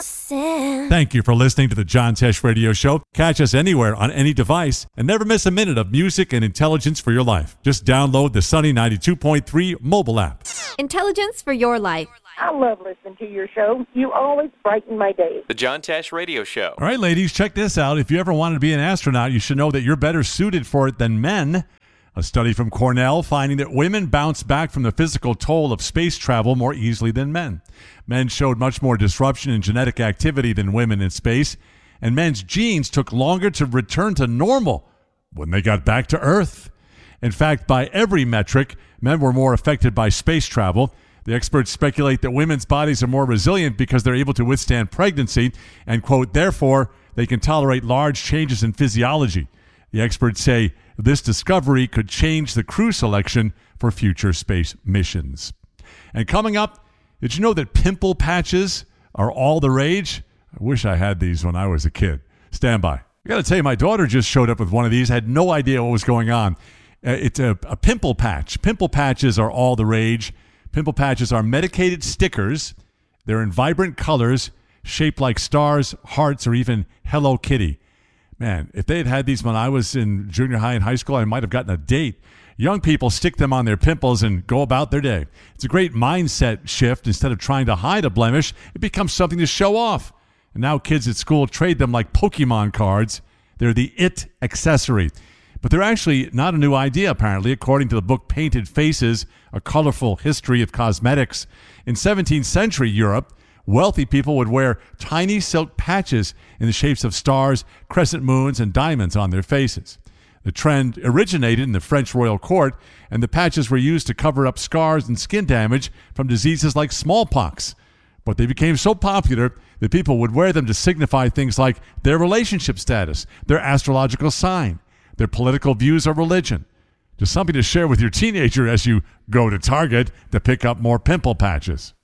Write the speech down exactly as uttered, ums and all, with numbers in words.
Thank you for listening to the John Tesh Radio Show. Catch us anywhere on any device and never miss a minute of music and intelligence for your life. Just download the Sunny ninety-two point three mobile app. Intelligence for your life. I love listening to your show. You always brighten my days. The John Tesh Radio Show. All right, ladies, check this out. If you ever wanted to be an astronaut, you should know that you're better suited for it than men. A study from Cornell finding that women bounce back from the physical toll of space travel more easily than men. Men showed much more disruption in genetic activity than women in space, and men's genes took longer to return to normal when they got back to Earth. In fact, by every metric, men were more affected by space travel. The experts speculate that women's bodies are more resilient because they're able to withstand pregnancy and, quote, therefore, they can tolerate large changes in physiology. The experts say this discovery could change the crew selection for future space missions. And coming up, did you know that pimple patches are all the rage? I wish I had these when I was a kid. Stand by. I got to tell you, my daughter just showed up with one of these. I had no idea what was going on. Uh, it's a, a pimple patch. Pimple patches are all the rage. Pimple patches are medicated stickers. They're in vibrant colors, shaped like stars, hearts, or even Hello Kitty. Man, if they had had these when I was in junior high and high school, I might have gotten a date. Young people stick them on their pimples and go about their day. It's a great mindset shift. Instead of trying to hide a blemish, it becomes something to show off. And now kids at school trade them like Pokemon cards. They're the it accessory. But they're actually not a new idea, apparently, according to the book Painted Faces, A Colorful History of Cosmetics. In seventeenth century Europe, wealthy people would wear tiny silk patches in the shapes of stars, crescent moons, and diamonds on their faces. The trend originated in the French royal court, and the patches were used to cover up scars and skin damage from diseases like smallpox. But they became so popular that people would wear them to signify things like their relationship status, their astrological sign, their political views or religion. Just something to share with your teenager as you go to Target to pick up more pimple patches.